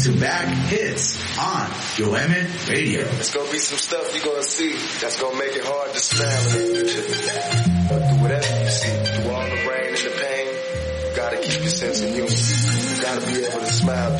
to back hits on Yoemen Radio. It's gonna be some stuff you're gonna see that's gonna make it hard to smile. But through whatever you see, through all the rain and the pain, you gotta keep your sense of humor. You gotta be able to smile